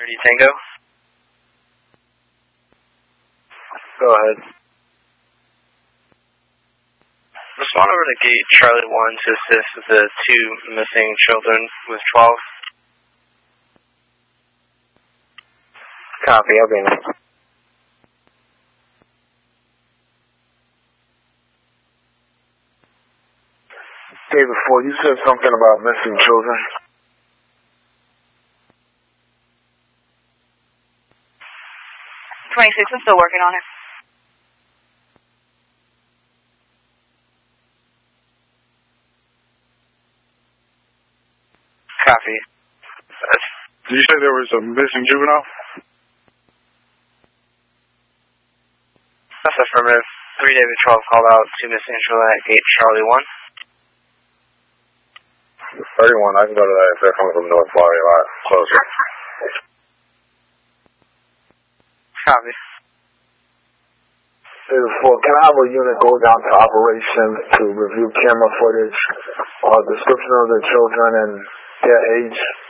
Liberty Tango. Go ahead. Respond over to gate Charlie 1 to assist with the 2 missing children with 12. Copy, I'll be in. David Ford, you said something about missing children. I'm still working on it. Copy. Did you say there was a missing juvenile? That's affirmative. 3 David 12 called out 2 missing children at gate Charlie 1. 31, I can go to that if they're coming from North Florida, a lot closer. Copy. David Ford, can I have a unit go down to operation to review camera footage, description of the children and their age?